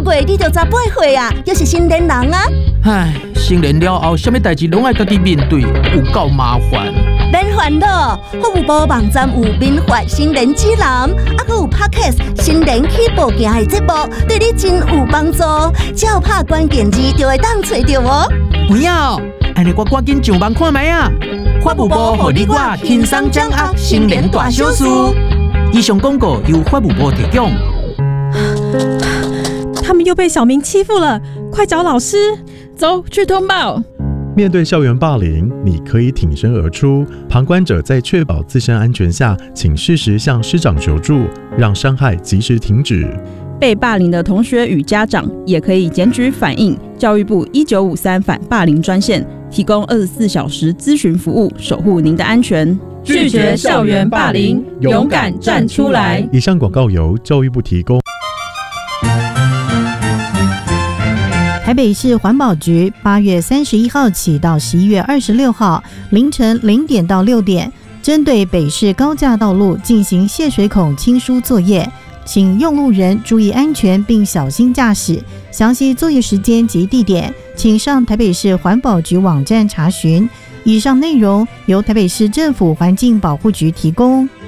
月你就18岁啊，又是成年人啊。 唉，成年了后，什么代志拢爱家己面对，有够麻烦。 免烦恼，服务部网站有免费成年指南，还有 Podcast 成年起步行的节目，对你真有帮助。只要拍关键字就会当找到哦。 有影，安尼我赶紧上网看卖啊！法务部互你我轻松掌握成年大小事。以上广告由法务部提供。 他们又被小明欺负了，快找老师！ 走去通报。 面对校园霸凌，你可以挺身而出。旁观者在确保自身安全下，请适时向师长求助，让伤害及时停止。 被霸凌的同学与家长也可以检举反映教育部1953反霸凌专线，提供24小时咨询服务，守护您的安全。 拒绝校园霸凌，勇敢站出来。 以上广告由教育部提供。 台北市环保局8月31号起到11月26号凌晨0点到6点，针对北市高架道路进行泄水孔清疏作业，请用路人注意安全并小心驾驶。详细作业时间及地点，请上台北市环保局网站查询。以上内容由台北市政府环境保护局提供。